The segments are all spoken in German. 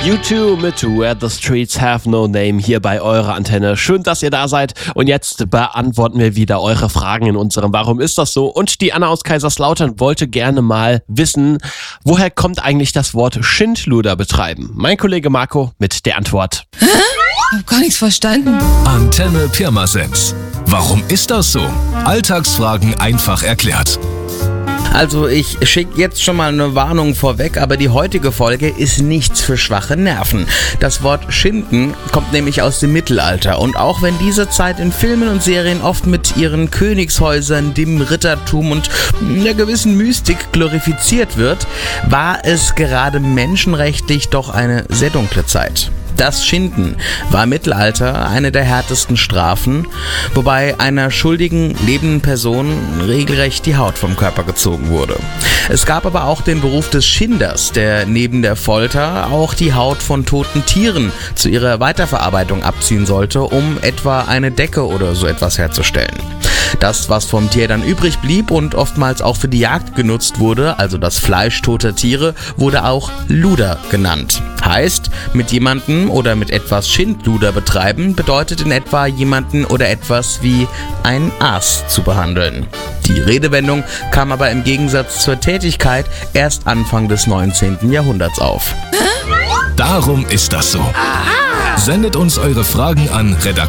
U2 mit Where the Streets Have No Name hier bei eurer Antenne. Schön, dass ihr da seid. Und jetzt beantworten wir wieder eure Fragen in unserem Warum ist das so? Und die Anna aus Kaiserslautern wollte gerne mal wissen, woher kommt eigentlich das Wort Schindluder betreiben? Mein Kollege Marco mit der Antwort. Hä? Ich hab gar nichts verstanden. Antenne Pirmasens. Warum ist das so? Alltagsfragen einfach erklärt. Also ich schicke jetzt schon mal eine Warnung vorweg, aber die heutige Folge ist nichts für schwache Nerven. Das Wort Schinden kommt nämlich aus dem Mittelalter und auch wenn diese Zeit in Filmen und Serien oft mit ihren Königshäusern, dem Rittertum und einer gewissen Mystik glorifiziert wird, war es gerade menschenrechtlich doch eine sehr dunkle Zeit. Das Schinden war im Mittelalter eine der härtesten Strafen, wobei einer schuldigen, lebenden Person regelrecht die Haut vom Körper gezogen wurde. Es gab aber auch den Beruf des Schinders, der neben der Folter auch die Haut von toten Tieren zu ihrer Weiterverarbeitung abziehen sollte, um etwa eine Decke oder so etwas herzustellen. Das, was vom Tier dann übrig blieb und oftmals auch für die Jagd genutzt wurde, also das Fleisch toter Tiere, wurde auch Luder genannt. Heißt, mit jemandem oder mit etwas Schindluder betreiben, bedeutet in etwa jemanden oder etwas wie ein Aas zu behandeln. Die Redewendung kam aber im Gegensatz zur Tätigkeit erst Anfang des 19. Jahrhunderts auf. Darum ist das so. Sendet uns eure Fragen an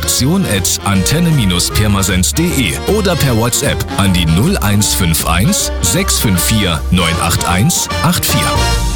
redaktion@antenne-pirmasens.de oder per WhatsApp an die 0151 654 981 84.